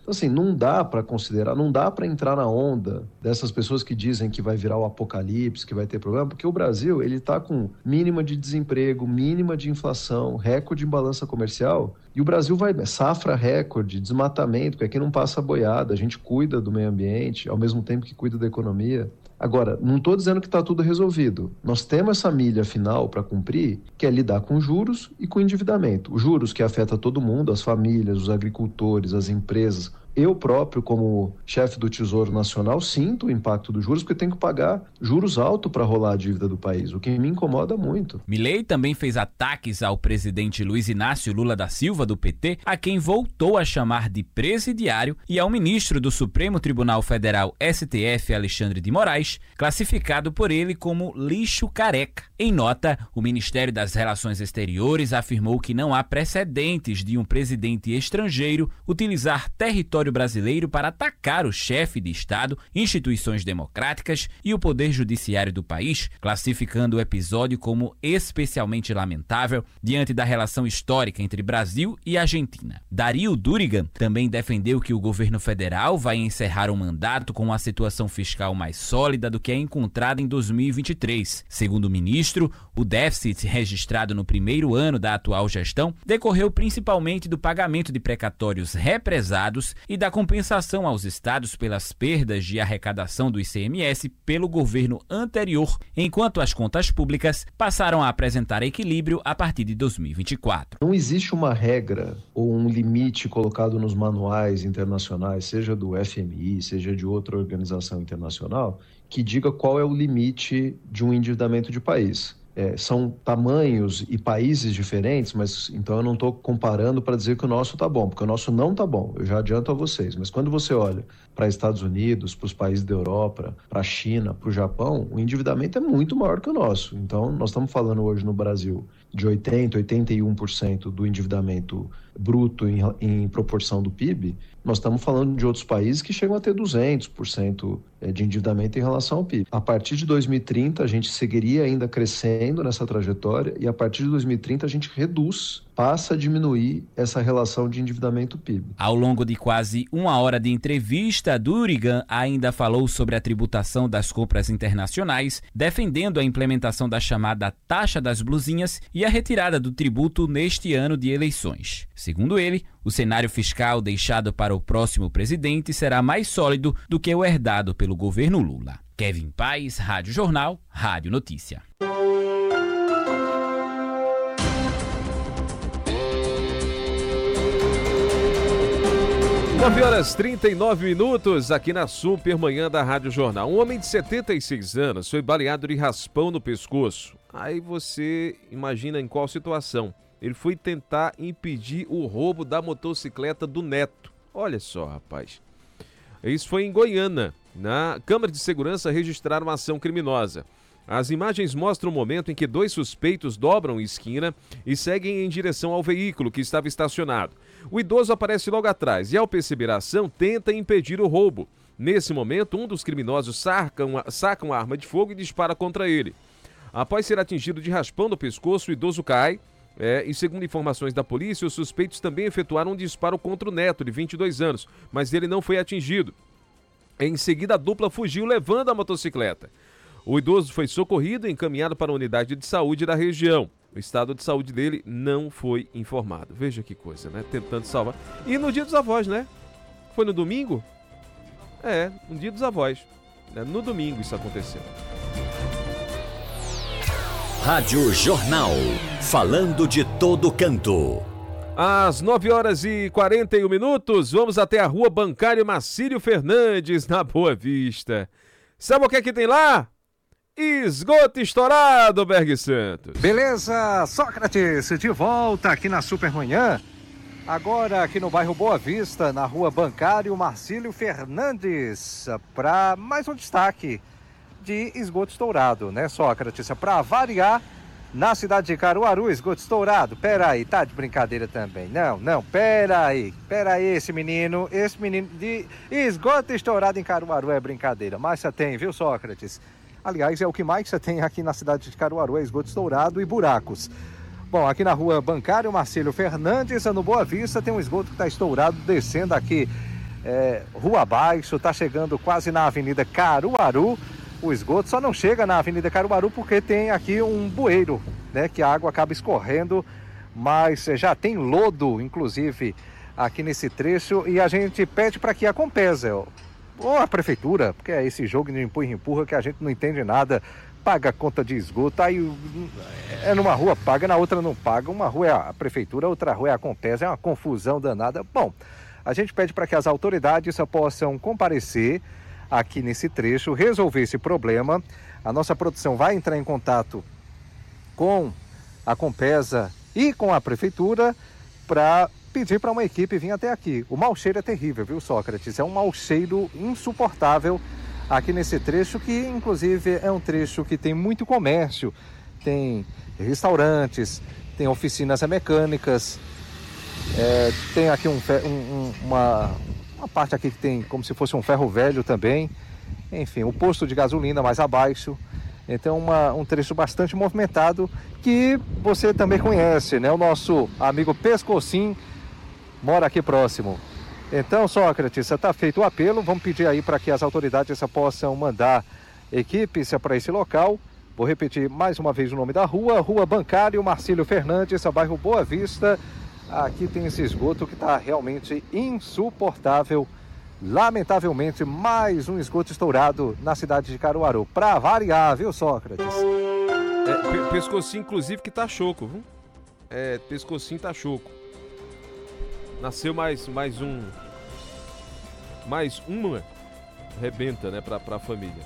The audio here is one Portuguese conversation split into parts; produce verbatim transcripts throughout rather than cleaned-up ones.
Assim, não dá para considerar, não dá para entrar na onda dessas pessoas que dizem que vai virar o apocalipse, que vai ter problema, porque o Brasil, ele está com mínima de desemprego, mínima de inflação, recorde em balança comercial, e o Brasil vai, safra recorde, desmatamento, porque aqui não passa boiada, a gente cuida do meio ambiente, ao mesmo tempo que cuida da economia. Agora, não estou dizendo que está tudo resolvido. Nós temos essa milha final para cumprir, que é lidar com juros e com endividamento. Os juros que afeta todo mundo, as famílias, os agricultores, as empresas. Eu próprio, como chefe do Tesouro Nacional, sinto o impacto dos juros, porque tenho que pagar juros altos para rolar a dívida do país, o que me incomoda muito. Milei também fez ataques ao presidente Luiz Inácio Lula da Silva, do P T, a quem voltou a chamar de presidiário, e ao ministro do Supremo Tribunal Federal, S T F, Alexandre de Moraes, classificado por ele como lixo careca. Em nota, o Ministério das Relações Exteriores afirmou que não há precedentes de um presidente estrangeiro utilizar território brasileiro para atacar o chefe de Estado, instituições democráticas e o poder judiciário do país, classificando o episódio como especialmente lamentável diante da relação histórica entre Brasil e Argentina. Dario Durigan também defendeu que o governo federal vai encerrar o mandato com uma situação fiscal mais sólida do que a encontrada em dois mil e vinte e três. Segundo o ministro, o déficit registrado no primeiro ano da atual gestão decorreu principalmente do pagamento de precatórios represados e da compensação aos estados pelas perdas de arrecadação do I C M S pelo governo anterior, enquanto as contas públicas passaram a apresentar equilíbrio a partir de dois mil e vinte e quatro. Não existe uma regra ou um limite colocado nos manuais internacionais, seja do F M I, seja de outra organização internacional, que diga qual é o limite de um endividamento de país. É, são tamanhos e países diferentes, mas então eu não estou comparando para dizer que o nosso está bom, porque o nosso não está bom, eu já adianto a vocês. Mas quando você olha para Estados Unidos, para os países da Europa, para a China, para o Japão, o endividamento é muito maior que o nosso. Então nós estamos falando hoje no Brasil de oitenta, oitenta e um por cento do endividamento bruto em, em proporção do P I B, nós estamos falando de outros países que chegam a ter duzentos por cento de endividamento em relação ao P I B. A partir de dois mil e trinta, a gente seguiria ainda crescendo nessa trajetória e a partir de dois mil e trinta a gente reduz, passa a diminuir essa relação de endividamento-P I B. Ao longo de quase uma hora de entrevista, Durigan ainda falou sobre a tributação das compras internacionais, defendendo a implementação da chamada taxa das blusinhas e a retirada do tributo neste ano de eleições. Segundo ele, o cenário fiscal deixado para o próximo presidente será mais sólido do que o herdado pelo governo Lula. Kevin Paes, Rádio Jornal, Rádio Notícia. nove horas e trinta e nove minutos aqui na Super Manhã da Rádio Jornal. Um homem de setenta e seis anos foi baleado de raspão no pescoço. Aí você imagina em qual situação. Ele foi tentar impedir o roubo da motocicleta do neto. Olha só, rapaz. Isso foi em Goiânia. Na Câmara de Segurança registraram uma ação criminosa. As imagens mostram o momento em que dois suspeitos dobram esquina e seguem em direção ao veículo que estava estacionado. O idoso aparece logo atrás e, ao perceber a ação, tenta impedir o roubo. Nesse momento, um dos criminosos saca uma, saca uma arma de fogo e dispara contra ele. Após ser atingido de raspão no pescoço, o idoso cai. É, e segundo informações da polícia, os suspeitos também efetuaram um disparo contra o neto, de vinte e dois anos, mas ele não foi atingido. Em seguida, a dupla fugiu levando a motocicleta. O idoso foi socorrido e encaminhado para a unidade de saúde da região. O estado de saúde dele não foi informado. Veja que coisa, né? Tentando salvar. E no dia dos avós, né? Foi no domingo? É, no dia dos avós. No domingo isso aconteceu. Rádio Jornal, falando de todo canto. Às nove horas e quarenta e um minutos, vamos até a Rua Bancário Marcílio Fernandes, na Boa Vista. Sabe o que é que tem lá? Esgoto estourado, Berg Santos. Beleza, Sócrates, de volta aqui na Supermanhã. Agora aqui no bairro Boa Vista, na Rua Bancário Marcílio Fernandes, para mais um destaque de esgoto estourado, né, Sócratis? Para variar, na cidade de Caruaru, esgoto estourado. Pera aí, tá de brincadeira também. Não, não, pera aí. Pera aí, esse menino, esse menino de esgoto estourado em Caruaru é brincadeira. Mas você tem, viu, Sócratis? Aliás, é o que mais você tem aqui na cidade de Caruaru, é esgoto estourado e buracos. Bom, aqui na Rua Bancário Marcílio Fernandes, no Boa Vista, tem um esgoto que está estourado, descendo aqui é, rua abaixo, está chegando quase na Avenida Caruaru. O esgoto só não chega na Avenida Caruaru porque tem aqui um bueiro, né, que a água acaba escorrendo, mas já tem lodo, inclusive, aqui nesse trecho, e a gente pede para que a Compesa, ou a prefeitura, porque é esse jogo de empurra-empurra que a gente não entende nada, paga a conta de esgoto, aí é numa rua paga, na outra não paga, uma rua é a prefeitura, outra rua é a Compesa, é uma confusão danada. Bom, a gente pede para que as autoridades possam comparecer aqui nesse trecho, resolver esse problema. A nossa produção vai entrar em contato com a Compesa e com a prefeitura para pedir para uma equipe vir até aqui. O mau cheiro é terrível, viu, Sócrates? É um mau cheiro insuportável aqui nesse trecho, que inclusive é um trecho que tem muito comércio, tem restaurantes, tem oficinas mecânicas, é, tem aqui um, um, uma... uma parte aqui que tem como se fosse um ferro velho também, enfim, o posto de gasolina mais abaixo. Então uma, um trecho bastante movimentado que você também conhece, né? O nosso amigo Pescocim mora aqui próximo. Então, Sócrates, está feito o apelo, vamos pedir aí para que as autoridades possam mandar equipes para esse local. Vou repetir mais uma vez o nome da rua, Rua Bancário Marcílio Fernandes, bairro Boa Vista. Aqui tem esse esgoto que está realmente insuportável. Lamentavelmente, mais um esgoto estourado na cidade de Caruaru. Para variar, viu, Sócrates? É, Pescocinho, inclusive, que tá choco, viu? É, Pescocinho tá choco. Nasceu mais, mais um... Mais uma rebenta, né, pra, pra família.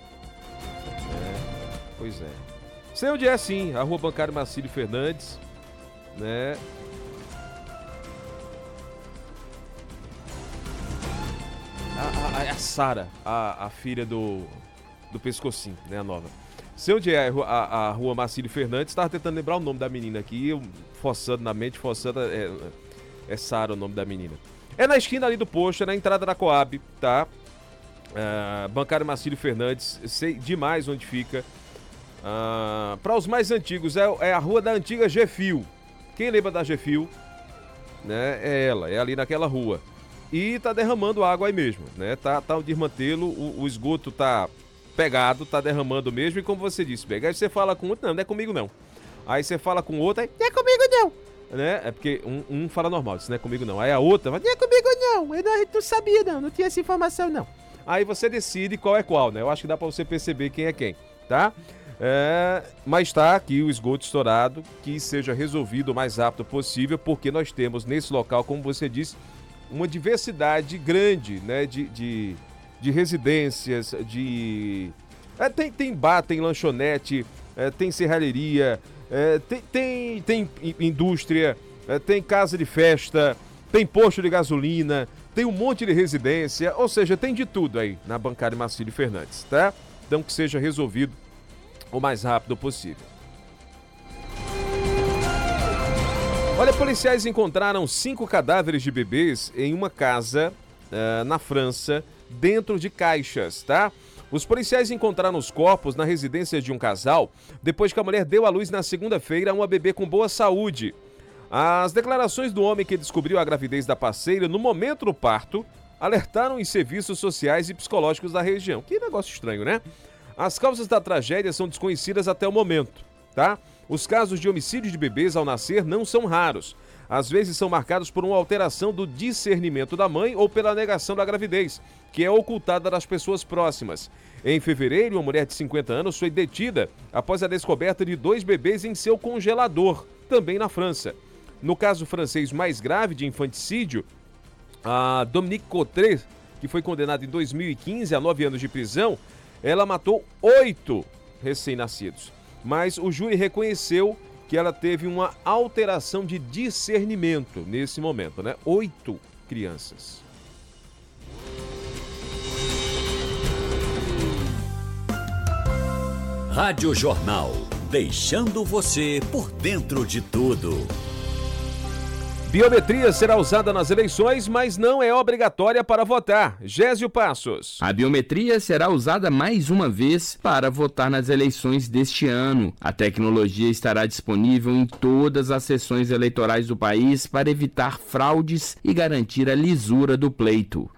É, pois é. Sei onde é, sim, a Rua Bancário Marcílio Fernandes, né? A, a, a Sara, a, a filha do, do Pescocinho, né, a nova. Sei onde é a, a, a Rua Marcílio Fernandes, tava tentando lembrar o nome da menina aqui, eu forçando na mente, forçando, é, é Sara o nome da menina. É na esquina ali do posto, é na entrada da Coab, tá? Uh, Bancário Marcílio Fernandes, sei demais onde fica. Uh, para os mais antigos, é, é a rua da antiga Gefil. Quem lembra da Gefil? Né, é ela, é ali naquela rua. E tá derramando água aí mesmo, né? Tá, tá o desmantelo, o, o esgoto tá pegado, tá derramando mesmo. E como você disse, Bega, aí você fala com outro, não, não é comigo não. Aí você fala com outro, aí, não é comigo não. Né? É porque um, um fala normal, isso não é comigo não. Aí a outra fala, não é comigo não, eu não, não sabia não, não tinha essa informação não. Aí você decide qual é qual, né? Eu acho que dá pra você perceber quem é quem, tá? É, mas tá aqui o esgoto estourado, que seja resolvido o mais rápido possível, porque nós temos nesse local, como você disse, uma diversidade grande, né, de, de, de residências, de... É, tem, tem bar, tem lanchonete, é, tem serralheria, é, tem, tem, tem indústria, é, tem casa de festa, tem posto de gasolina, tem um monte de residência, ou seja, tem de tudo aí na Bancário Marcílio Fernandes, tá? Então que seja resolvido o mais rápido possível. Olha, policiais encontraram cinco cadáveres de bebês em uma casa uh, na França, dentro de caixas, tá? Os policiais encontraram os corpos na residência de um casal, depois que a mulher deu à luz na segunda-feira uma bebê com boa saúde. As declarações do homem que descobriu a gravidez da parceira no momento do parto alertaram os serviços sociais e psicológicos da região. Que negócio estranho, né? As causas da tragédia são desconhecidas até o momento, tá? Os casos de homicídio de bebês ao nascer não são raros. Às vezes são marcados por uma alteração do discernimento da mãe ou pela negação da gravidez, que é ocultada das pessoas próximas. Em fevereiro, uma mulher de cinquenta anos foi detida após a descoberta de dois bebês em seu congelador, também na França. No caso francês mais grave de infanticídio, a Dominique Cottret, que foi condenada em dois mil e quinze a nove anos de prisão, ela matou oito recém-nascidos. Mas o júri reconheceu que ela teve uma alteração de discernimento nesse momento, né? Oito crianças. Rádio Jornal, deixando você por dentro de tudo. Biometria será usada nas eleições, mas não é obrigatória para votar. Gésio Passos. A biometria será usada mais uma vez para votar nas eleições deste ano. A tecnologia estará disponível em todas as sessões eleitorais do país para evitar fraudes e garantir a lisura do pleito.